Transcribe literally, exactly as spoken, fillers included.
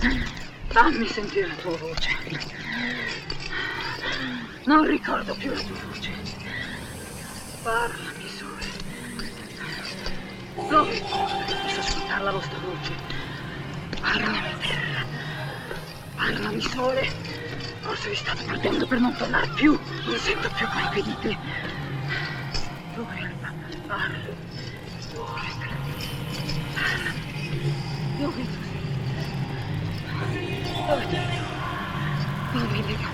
Fammi sentire la tua voce. Non ricordo più la tua voce. Parlami, sole. Dove posso ascoltare la vostra voce? Parlami, terra. Parlami, sole. Forse vi state perdendo per non tornare più. Non sento più mai più di te. Dove? Parla. Dove? Parla. Dove tu sei? Dove ti trovo? Dove mi